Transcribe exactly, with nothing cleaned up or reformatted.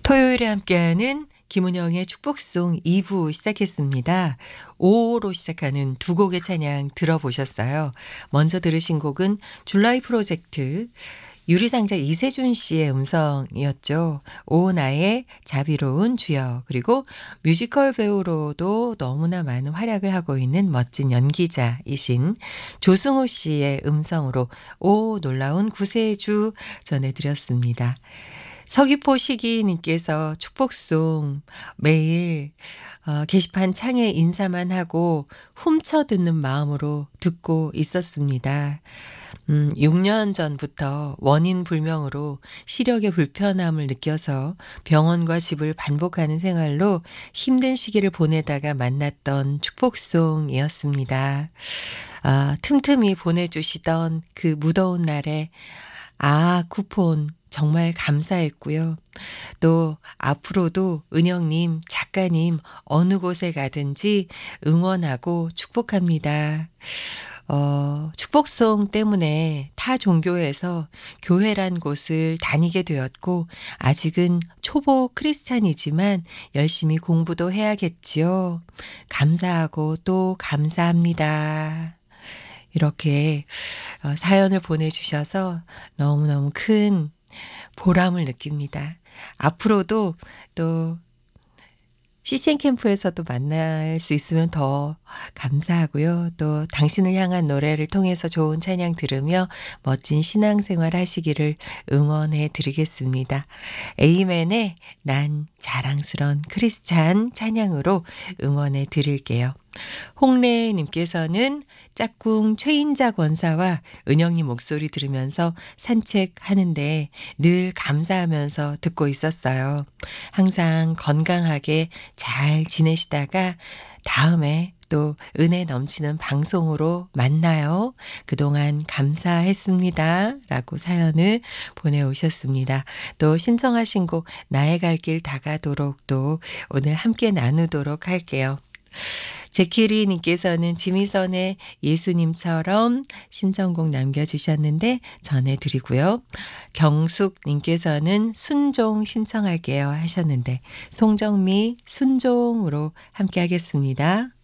토요일에 함께하는 김은영의 축복송 이 부 시작했습니다. 오로 시작하는 두 곡의 찬양 들어보셨어요. 먼저 들으신 곡은 줄라이 프로젝트 유리상자 이세준 씨의 음성이었죠. 오 나의 자비로운 주여. 그리고 뮤지컬 배우로도 너무나 많은 활약을 하고 있는 멋진 연기자이신 조승우 씨의 음성으로 오 놀라운 구세주 전해드렸습니다. 서귀포 시기님께서 축복송 매일 어, 게시판 창에 인사만 하고 훔쳐 듣는 마음으로 듣고 있었습니다. 음, 육 년 전부터 원인 불명으로 시력의 불편함을 느껴서 병원과 집을 반복하는 생활로 힘든 시기를 보내다가 만났던 축복송이었습니다. 아, 틈틈이 보내주시던 그 무더운 날에 아 쿠폰 정말 감사했고요. 또 앞으로도 은영님, 작가님 어느 곳에 가든지 응원하고 축복합니다. 어, 축복송 때문에 타 종교에서 교회란 곳을 다니게 되었고 아직은 초보 크리스찬이지만 열심히 공부도 해야겠지요. 감사하고 또 감사합니다. 이렇게 어, 사연을 보내주셔서 너무너무 큰 보람을 느낍니다. 앞으로도 또 씨씨엔 캠프에서도 만날 수 있으면 더 감사하고요. 또 당신을 향한 노래를 통해서 좋은 찬양 들으며 멋진 신앙생활 하시기를 응원해 드리겠습니다. 에이맨의 난 자랑스런 크리스찬 찬양으로 응원해 드릴게요. 홍래님께서는 짝꿍 최인자 권사와 은영님 목소리 들으면서 산책하는데 늘 감사하면서 듣고 있었어요. 항상 건강하게 잘 지내시다가 다음에 또 은혜 넘치는 방송으로 만나요. 그동안 감사했습니다. 라고 사연을 보내오셨습니다. 또 신청하신 곡 나의 갈 길 다가도록 또 오늘 함께 나누도록 할게요. 제키리님께서는 지미선의 예수님처럼 신청곡 남겨주셨는데 전해드리고요. 경숙님께서는 순종 신청할게요 하셨는데 송정미 순종으로 함께 하겠습니다.